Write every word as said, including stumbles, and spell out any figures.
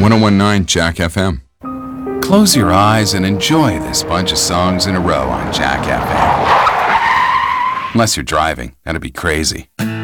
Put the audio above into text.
ten19 Jack F M. Close your eyes and enjoy this bunch of songs in a row on Jack F M. Unless you're driving, that'd be crazy.